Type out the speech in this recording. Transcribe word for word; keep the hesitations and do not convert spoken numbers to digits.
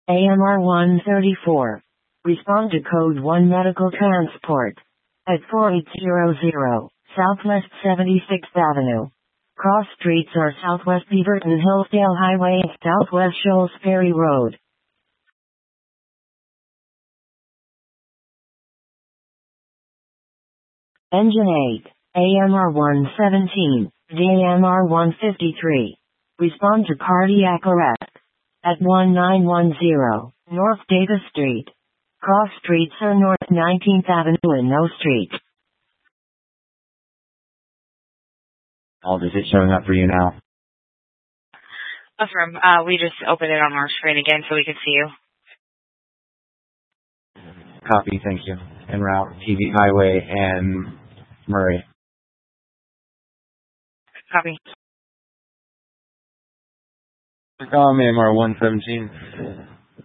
A M R one thirty-four. Respond to code one medical transport. At forty-eight hundred, Southwest seventy-sixth Avenue. Cross streets are Southwest Beaverton Hillsdale Highway and Southwest Shoals Ferry Road. Engine eight, A M R one seventeen, D A M R one fifty-three. Respond to cardiac arrest. At one nine one zero, North Davis Street. Cross streets are North nineteenth Avenue and No Street. All is it showing up for you now? Affirm. Uh, we just opened it on our screen again so we can see you. Copy, thank you. En route, T V Highway and Murray. Copy. Um, A M R one seventeen.